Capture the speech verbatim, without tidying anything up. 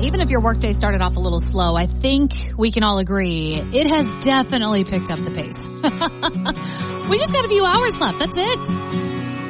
even if your workday started off a little slow, I think we can all agree it has definitely picked up the pace. We just got a few hours left. That's it.